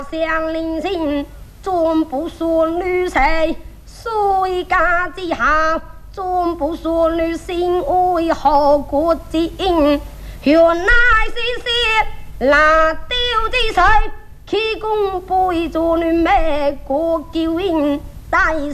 相邻心，总不孙女谁？谁家之下，总不孙女心为何国之因？原来是拿丢之谁？起功背着女美国救应。